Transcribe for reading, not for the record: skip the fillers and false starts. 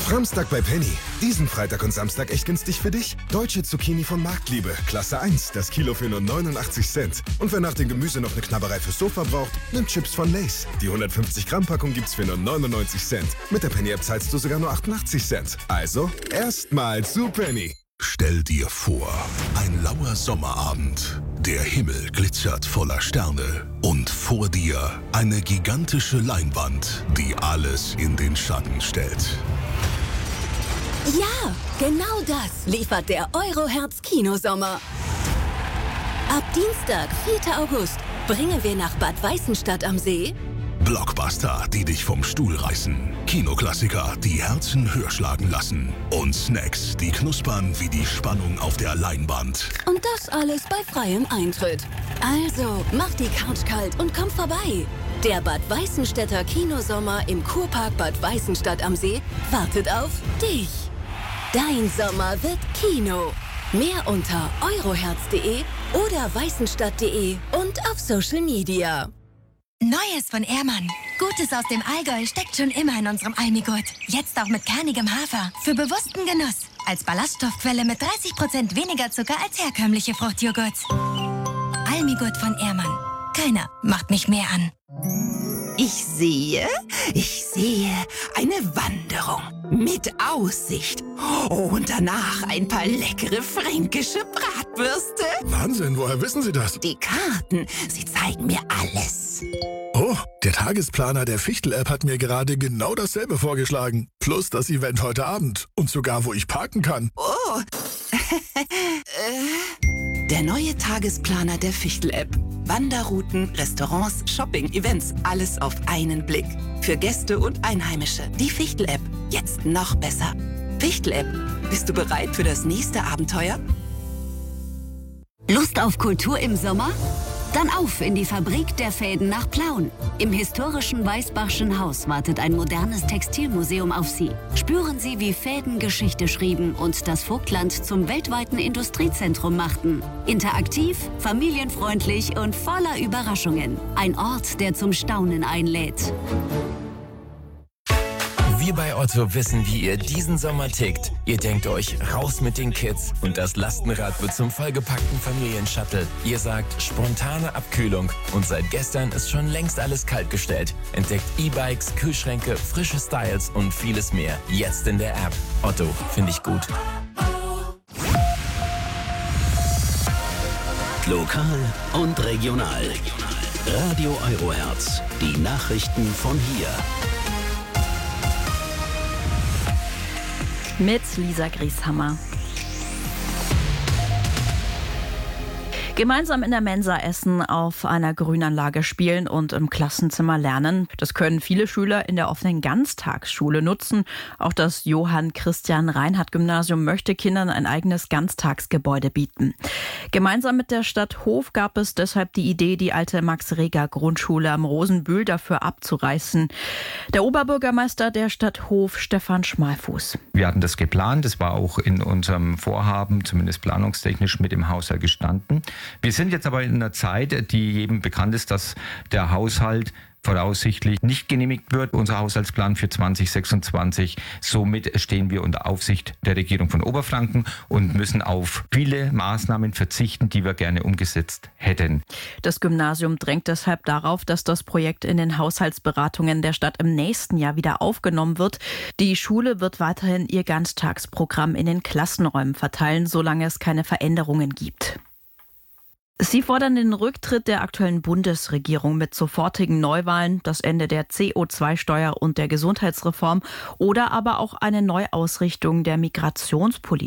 Samstag bei Penny. Diesen Freitag und Samstag echt günstig für dich? Deutsche Zucchini von Marktliebe, Klasse 1, das Kilo für nur 89 Cent. Und wer nach dem Gemüse noch eine Knabberei fürs Sofa braucht, nimmt Chips von Lay's. Die 150 Gramm Packung gibt's für nur 99 Cent. Mit der Penny-App zahlst du sogar nur 88 Cent. Also, erstmal zu Penny. Stell dir vor, ein lauer Sommerabend. Der Himmel glitzert voller Sterne. Und vor dir eine gigantische Leinwand, die alles in den Schatten stellt. Ja, genau das liefert der Eurohertz Kinosommer. Ab Dienstag, 4. August, bringen wir nach Bad Weißenstadt am See Blockbuster, die dich vom Stuhl reißen. Kinoklassiker, die Herzen höher schlagen lassen. Und Snacks, die knuspern wie die Spannung auf der Leinwand. und das alles bei freiem Eintritt. Also, mach die Couch kalt und komm vorbei. Der Bad Weißenstädter Kinosommer im Kurpark Bad Weißenstadt am See wartet auf dich. Dein Sommer wird Kino. Mehr unter euroherz.de oder weißenstadt.de und auf Social Media. Neues von Ehrmann. Gutes aus dem Allgäu steckt schon immer in unserem Almigurt. Jetzt auch mit kernigem Hafer. Für bewussten Genuss. Als Ballaststoffquelle mit 30% weniger Zucker als herkömmliche Fruchtjoghurts. Almigurt von Ehrmann. Keiner macht mich mehr an. Ich sehe eine Wanderung mit Aussicht. Oh, und danach ein paar leckere fränkische Bratwürste. Wahnsinn, woher wissen Sie das? Die Karten, sie zeigen mir alles. Oh, der Tagesplaner der Fichtel-App hat mir gerade genau dasselbe vorgeschlagen. Plus das Event heute Abend. Und sogar, wo ich parken kann. Oh. Der neue Tagesplaner der Fichtel-App. Wanderrouten, Restaurants, Shopping, Events, alles auf einen Blick. Für Gäste und Einheimische. Die Fichtel-App. Jetzt noch besser. Fichtel-App. Bist du bereit für das nächste Abenteuer? Lust auf Kultur im Sommer? Dann auf in die Fabrik der Fäden nach Plauen. Im historischen Weißbachschen Haus wartet ein modernes Textilmuseum auf Sie. Spüren Sie, wie Fäden Geschichte schrieben und das Vogtland zum weltweiten Industriezentrum machten. Interaktiv, familienfreundlich und voller Überraschungen. Ein Ort, der zum Staunen einlädt. Wir bei Otto wissen, wie ihr diesen Sommer tickt. Ihr denkt euch, raus mit den Kids und das Lastenrad wird zum vollgepackten Familienshuttle. Ihr sagt, spontane Abkühlung und seit gestern ist schon längst alles kaltgestellt. Entdeckt E-Bikes, Kühlschränke, frische Styles und vieles mehr. Jetzt in der App. Otto, finde ich gut. Lokal und regional. Radio Eurohertz. Die Nachrichten von hier. Mit Lisa Grieshammer. Gemeinsam in der Mensa essen, auf einer Grünanlage spielen und im Klassenzimmer lernen. Das können viele Schüler in der offenen Ganztagsschule nutzen. Auch das Johann-Christian-Reinhardt-Gymnasium möchte Kindern ein eigenes Ganztagsgebäude bieten. Gemeinsam mit der Stadt Hof gab es deshalb die Idee, die alte Max-Reger-Grundschule am Rosenbühl dafür abzureißen. Der Oberbürgermeister der Stadt Hof, Stefan Schmalfuß. Wir hatten das geplant, das war auch in unserem Vorhaben, zumindest planungstechnisch, mit im Haushalt gestanden. Wir sind jetzt aber in einer Zeit, die jedem bekannt ist, dass der Haushalt voraussichtlich nicht genehmigt wird, unser Haushaltsplan für 2026. Somit stehen wir unter Aufsicht der Regierung von Oberfranken und müssen auf viele Maßnahmen verzichten, die wir gerne umgesetzt hätten. Das Gymnasium drängt deshalb darauf, dass das Projekt in den Haushaltsberatungen der Stadt im nächsten Jahr wieder aufgenommen wird. Die Schule wird weiterhin ihr Ganztagsprogramm in den Klassenräumen verteilen, solange es keine Veränderungen gibt. Sie fordern den Rücktritt der aktuellen Bundesregierung mit sofortigen Neuwahlen, das Ende der CO2-Steuer und der Gesundheitsreform oder aber auch eine Neuausrichtung der Migrationspolitik.